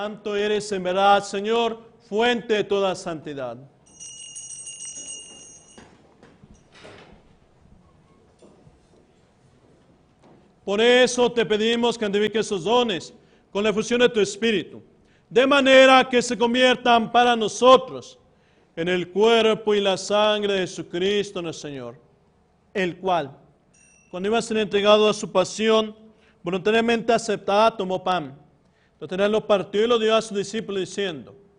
Santo eres en verdad, Señor, fuente de toda santidad. Por eso te pedimos que santifiques esos dones con la efusión de tu Espíritu, de manera que se conviertan para nosotros en el cuerpo y la sangre de Jesucristo nuestro Señor, el cual, cuando iba a ser entregado a su pasión, voluntariamente aceptada, tomó pan. Entonces lo partió y lo dio a sus discípulos diciendo: